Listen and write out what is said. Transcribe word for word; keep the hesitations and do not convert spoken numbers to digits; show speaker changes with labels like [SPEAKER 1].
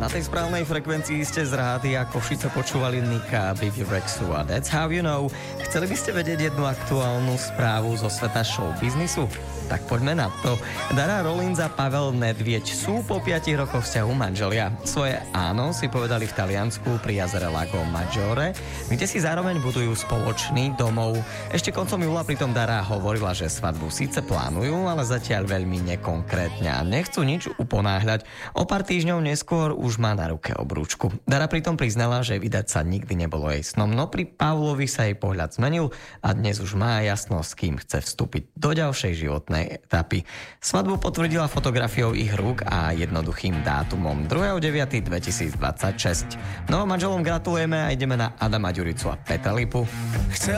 [SPEAKER 1] Na tej správnej frekvencii ste z rádia Košice počúvali Nika, Bibi Rexu a That's How You Know. Chceli by ste vedieť jednu aktuálnu správu zo sveta showbiznisu? Tak poďme na to. Dara Rollins a Pavel Nedvieď sú po piatich rokoch vzťahu manželia. Svoje áno si povedali v Taliansku pri jazere Lago Maggiore, kde si zároveň budujú spoločný domov. Ešte koncom júla pritom Dara hovorila, že svadbu síce plánujú, ale zatiaľ veľmi nekonkrétne a nechcú nič uponáhľať. O pár týždňov neskôr už má na ruke obrúčku. Dara pritom priznala, že vydať sa nikdy nebolo jej snom, no pri Pavlovi sa jej pohľad zmenil a dnes už má jasno, s kým chce vstúpiť do ďalšej životnej etapy. Svadbu potvrdila fotografiou ich rúk a jednoduchým dátumom druhého deviateho dvetisícdvadsaťšesť. No manželom gratulujeme a ideme na Adama Ďuricu a Petra Lipu.